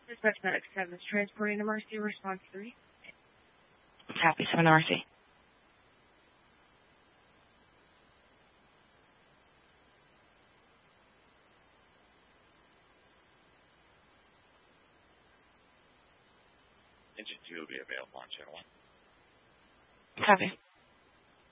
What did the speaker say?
Dispatch Medic 7 is transporting to Mercy. Response 3. Copy, 7 to Mercy. Engine 2 will be available on channel 1. Copy.